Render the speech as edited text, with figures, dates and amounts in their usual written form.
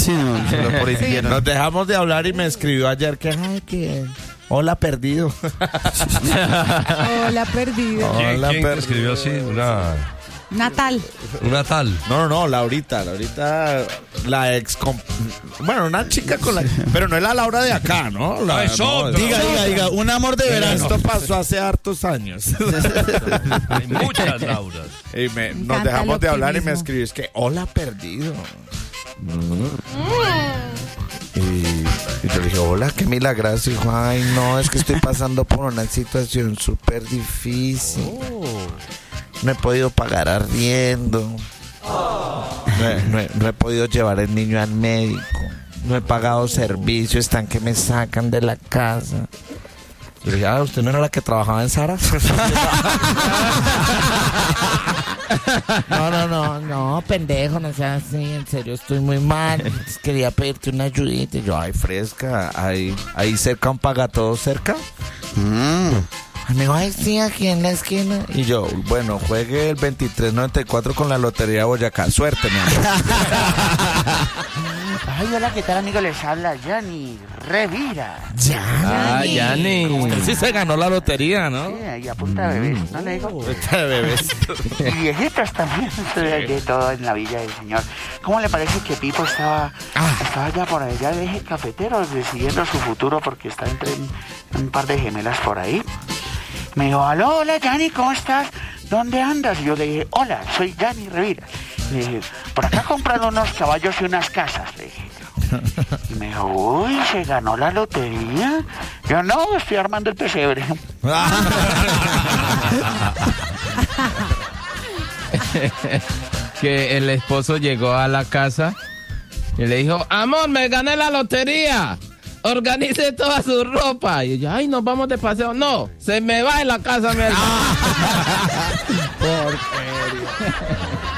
Sí, no. Se lo prohibieron. Nos dejamos de hablar y me escribió ayer que, hola, perdido. Hola, perdido. ¿Quién Hola, te perdido. escribió así? Natal. Una tal. No, Laurita, la ex, bueno, una chica con la, pero no es la Laura de acá, ¿no? Es otra. Diga, un amor de verano. Esto pasó hace hartos años. Hay muchas Lauras. Y nos encanta dejamos el de hablar y me optimismo. escribió, es que, hola, perdido. Y yo le dije, hola, qué milagroso. Y dijo, ay, no, es que estoy pasando por una situación súper difícil. No he podido pagar arriendo. No he podido llevar el niño al médico. No he pagado servicio. Están que me sacan de la casa. Yo le dije, ¿usted no era la que trabajaba en Sara? No, pendejo, no seas así, en serio estoy muy mal. Quería pedirte una ayudita. Y yo, ay, fresca, ahí cerca un pagatodo cerca. Me dijo, ay, sí, aquí en la esquina. Y yo, bueno, juegue el 2394 con la Lotería de Boyacá. Suerte, mi amor. Ay, hola, ¿qué tal, amigo? Les habla Yanni Revira. Yanni. Usted sí se ganó la lotería, ¿no? Sí, ahí a punta de bebés, ¿no le digo? Esta de bebés. Y viejitas también, de todo en la Villa del Señor. ¿Cómo le parece que Pipo estaba ya por allá de eje cafetero decidiendo su futuro porque está entre un par de gemelas por ahí? Me dijo, aló, hola, Yanni, ¿cómo estás? ¿Dónde andas? Y yo le dije, hola, soy Yanni Revira. Le dije, por acá comprando unos caballos y unas casas, le dije yo. Y me dijo, uy, ¿se ganó la lotería? Yo, no, estoy armando el pesebre. Que el esposo llegó a la casa y le dijo, amor, me gané la lotería. Organice toda su ropa. Y ella, ay, nos vamos de paseo. No, se me va en la casa, mi hermano. Porquería.